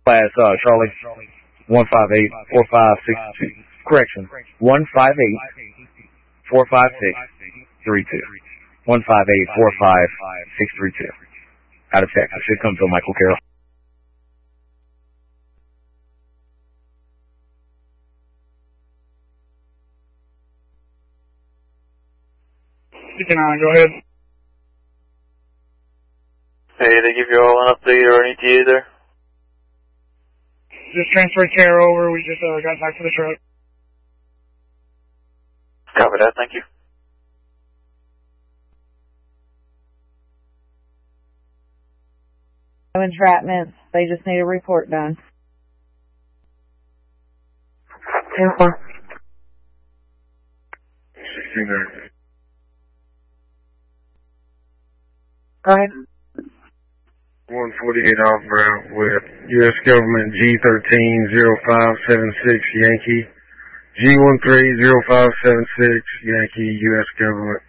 Class, Charlie, 158-4562. Correction, 158-456-32. 158-45632. Out of Texas. Should come to Michael Carroll. You can go ahead. Hey, they give you all an update or an ETA there? Just transferred care over. We just got back to the truck. Copy that, thank you. No entrapments. They just need a report done. 10-4. 69. Go ahead. 148 off route with U.S. Government G130576 Yankee. G130576 Yankee, U.S. Government.